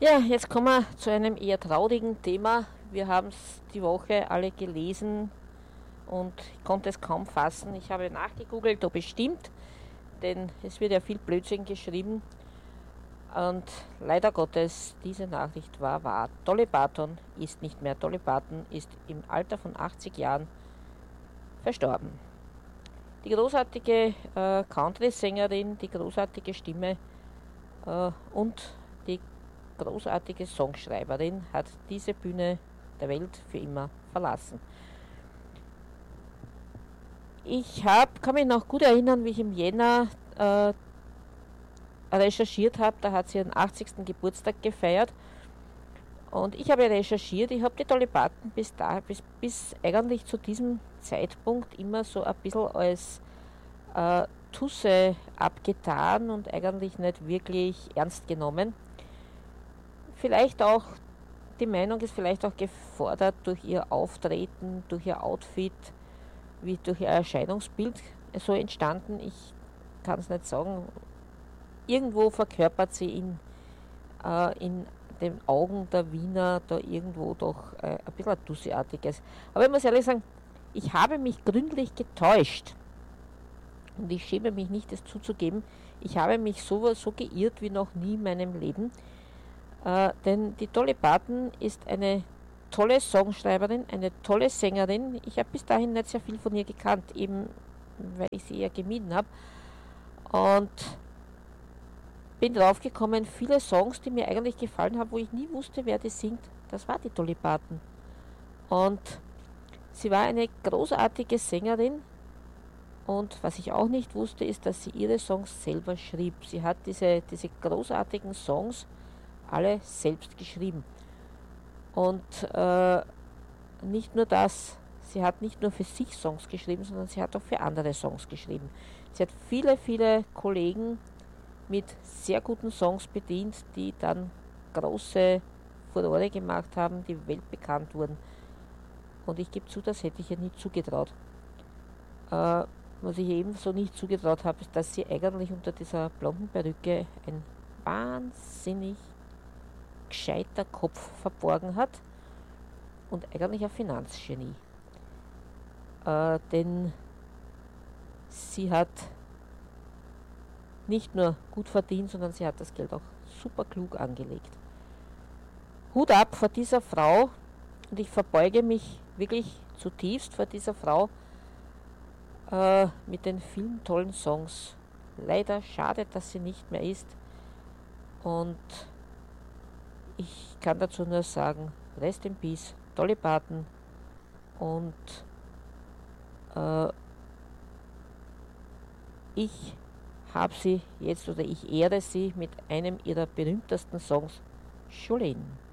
Ja, jetzt kommen wir zu einem eher traurigen Thema. Wir haben es die Woche alle gelesen und ich konnte es kaum fassen. Ich habe nachgegoogelt, ob es stimmt, denn es wird ja viel Blödsinn geschrieben. Und leider Gottes, diese Nachricht war wahr. Dolly Parton ist nicht mehr. Dolly Parton ist im Alter von 80 Jahren verstorben. Die großartige Country-Sängerin, die großartige Stimme und die großartige Songschreiberin hat diese Bühne der Welt für immer verlassen. Kann mich noch gut erinnern, wie ich im Jänner recherchiert habe. Da hat sie ihren 80. Geburtstag gefeiert. Und ich habe recherchiert, ich habe die Dolly Parton bis eigentlich zu diesem Zeitpunkt immer so ein bisschen als Tusse abgetan und eigentlich nicht wirklich ernst genommen. Vielleicht auch, die Meinung ist vielleicht auch gefordert durch ihr Auftreten, durch ihr Outfit, wie durch ihr Erscheinungsbild so entstanden. Ich kann es nicht sagen. Irgendwo verkörpert sie in den Augen der Wiener da irgendwo doch ein bisschen ein Tussi-artiges. Aber ich muss ehrlich sagen, ich habe mich gründlich getäuscht. Und ich schäme mich nicht, es zuzugeben. Ich habe mich so geirrt wie noch nie in meinem Leben. Denn die Dolly Parton ist eine tolle Songschreiberin, eine tolle Sängerin. Ich habe bis dahin nicht sehr viel von ihr gekannt, eben weil ich sie eher gemieden habe. Und bin draufgekommen, viele Songs, die mir eigentlich gefallen haben, wo ich nie wusste, wer die singt, das war die Dolly Parton. Und sie war eine großartige Sängerin. Und was ich auch nicht wusste, ist, dass sie ihre Songs selber schrieb. Sie hat diese großartigen Songs alle selbst geschrieben. Und nicht nur das, sie hat nicht nur für sich Songs geschrieben, sondern sie hat auch für andere Songs geschrieben. Sie hat viele, viele Kollegen mit sehr guten Songs bedient, die dann große Furore gemacht haben, die weltbekannt wurden. Und ich gebe zu, das hätte ich ihr nie zugetraut. Was ich ebenso nicht zugetraut habe, ist, dass sie eigentlich unter dieser blonden Perücke ein wahnsinnig gescheiter Kopf verborgen hat und eigentlich ein Finanzgenie. Denn sie hat nicht nur gut verdient, sondern sie hat das Geld auch super klug angelegt. Hut ab vor dieser Frau und ich verbeuge mich wirklich zutiefst vor dieser Frau mit den vielen tollen Songs. Leider schade, dass sie nicht mehr ist und ich kann dazu nur sagen, Rest in Peace, Dolly Parton und äh, ich habe sie jetzt oder ich ehre sie mit einem ihrer berühmtesten Songs, Jolene.